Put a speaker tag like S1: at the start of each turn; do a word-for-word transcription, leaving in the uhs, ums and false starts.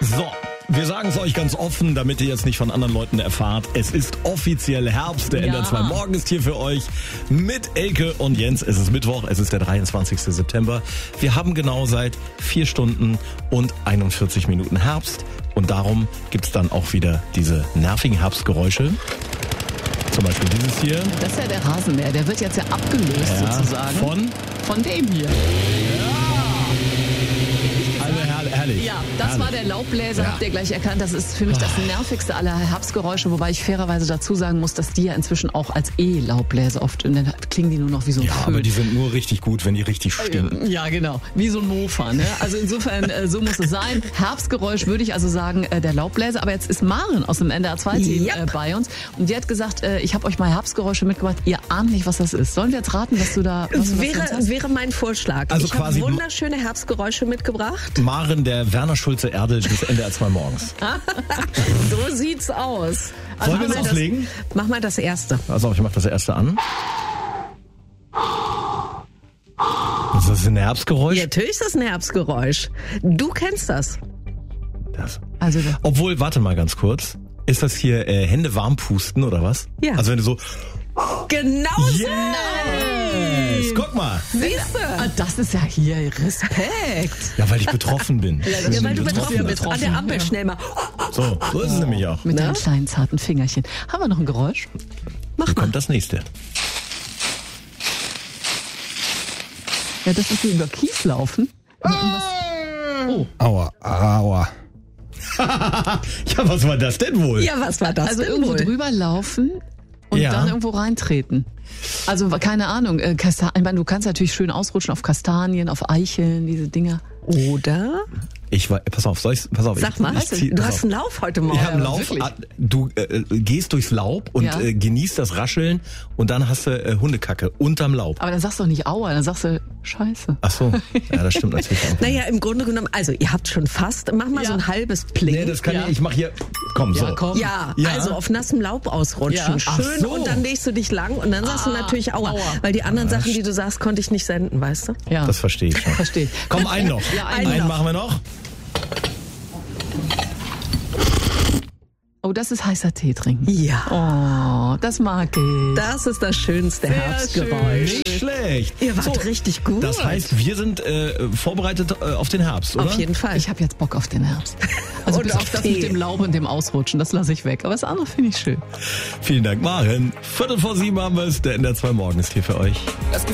S1: So, wir sagen es euch ganz offen, damit ihr jetzt nicht von anderen Leuten erfahrt. Es ist offiziell Herbst. Der
S2: Ja.
S1: N D R zwei Morgen ist hier für euch mit Elke und Jens. Es ist Mittwoch, es ist der dreiundzwanzigster September. Wir haben genau seit vier Stunden und einundvierzig Minuten Herbst. Und darum gibt's dann auch wieder diese nervigen Herbstgeräusche. Zum Beispiel dieses hier.
S2: Das ist ja der Rasenmäher, der wird jetzt ja abgelöst
S1: Ja,
S2: sozusagen.
S1: von?
S2: Von dem hier.
S1: Also herrlich. herrlich.
S2: Ja, das
S1: herrlich.
S2: war der Laubbläser,
S1: Ja.
S2: habt ihr gleich erkannt. Das ist für mich das nervigste aller Herbstgeräusche, wobei ich fairerweise dazu sagen muss, dass die ja inzwischen auch als E-Laubbläser oft, und dann klingen die nur noch wie so ein
S1: Ja,
S2: Föhn.
S1: aber die sind nur richtig gut, wenn die richtig stinken.
S2: Ja, genau. Wie so ein Mofa, ne? Also insofern, äh, so muss es sein. Herbstgeräusch würde ich also sagen, äh, der Laubbläser. Aber jetzt ist Maren aus dem N D R zwei Team
S3: Yep.
S2: äh, bei uns. Und die hat gesagt, äh, ich habe euch mal Herbstgeräusche mitgebracht. Ihr ahnt nicht, was das ist. Sollen wir jetzt raten, dass du da... Was, was du
S3: Wäre,
S2: uns hast?
S3: wäre mein Vorschlag.
S1: Also
S3: ich habe
S1: quasi-
S3: wunderschöne Herbstgeräusche mitgebracht.
S1: Maren, der Werner Schulze-Erdel des N D R zwei Morgens.
S3: So sieht's aus.
S1: Sollen wir
S3: mach
S1: es
S3: mal
S1: auflegen?
S3: Das, mach mal das erste.
S1: Also ich mach das erste an. Das ist ein Herbstgeräusch.
S3: Ja, natürlich ist das ein Herbstgeräusch. Du kennst das.
S1: Das.
S2: Also, der-
S1: Obwohl, warte mal ganz kurz. Ist das hier äh, Hände warm pusten oder was?
S3: Ja.
S1: Also wenn du so...
S3: Genau so.
S1: Yes! Guck mal.
S3: Siehste.
S2: Ah, das ist ja hier Respekt.
S1: Ja, weil ich betroffen bin.
S3: Ja, weil du betroffen bist.
S2: betroffen.
S3: An der Ampel
S2: Ja.
S3: schnell mal.
S1: So, so ist es nämlich auch.
S2: Mit
S3: Na?
S2: deinen kleinen zarten Fingerchen. Haben wir noch ein Geräusch?
S1: Hier kommt das nächste.
S2: Ja, das ist wie über Kies laufen.
S1: Aua, aua. Ja, was war das denn wohl?
S3: Ja, was war das
S2: Also
S3: denn
S2: irgendwo
S3: wohl?
S2: drüber laufen und
S1: Ja.
S2: dann irgendwo reintreten. Also keine Ahnung, äh, Kasta- ich meine, du kannst natürlich schön ausrutschen auf Kastanien, auf Eicheln, diese Dinger.
S3: Oder?
S1: Ich war, pass auf, soll ich, pass auf.
S3: Sag
S1: ich,
S3: mal,
S1: ich zieh,
S3: du
S1: pass
S3: hast
S1: auf.
S3: einen Lauf heute Morgen.
S1: Ich habe einen
S2: Ja,
S1: Lauf.
S2: wirklich.
S1: ah, Du äh, gehst durchs Laub und
S2: Ja.
S1: äh, genießt das Rascheln und dann hast du äh, Hundekacke unterm Laub.
S2: Aber dann sagst du doch nicht Aua, dann sagst du Scheiße.
S1: Ach so, ja, das stimmt natürlich auch.
S3: Naja, im Grunde genommen, also ihr habt schon fast, mach mal
S2: Ja.
S3: so ein halbes Pling.
S1: Nee, das kann
S2: Ja.
S1: ich, ich mach hier, komm, so.
S2: Ja, komm.
S3: Ja,
S1: Ja.
S3: also auf nassem Laub ausrutschen.
S2: Ja.
S1: Ach
S3: Schön
S1: so.
S3: und dann legst du dich lang und dann sagst du
S2: Ah,
S3: natürlich Aua.
S2: Aua.
S3: Weil die anderen Sachen, die du sagst, konnte ich nicht senden, weißt du?
S2: Ja,
S1: Das verstehe ich schon.
S2: verstehe ich.
S1: Komm, einen noch.
S2: Ja, einen
S1: einen
S3: noch.
S1: machen wir noch.
S2: Oh, das ist heißer Tee trinken.
S3: Ja.
S2: Oh, das mag ich.
S3: Das ist das schönste
S2: Sehr
S3: Herbstgeräusch.
S1: Nicht schlecht.
S3: Ihr wart
S1: So,
S3: richtig gut.
S1: Das heißt, wir sind äh, vorbereitet äh, auf den Herbst, oder?
S3: Auf jeden Fall.
S2: Ich habe jetzt Bock auf den Herbst. Also
S3: Und
S2: bis
S3: auf
S2: auf das
S3: Tee.
S2: mit dem Laub und dem Ausrutschen, das lasse ich weg. Aber das andere finde ich schön.
S1: Vielen Dank, Maren. Viertel vor sieben haben wir es. Der N D R zwei Morgen ist hier für euch.
S4: Das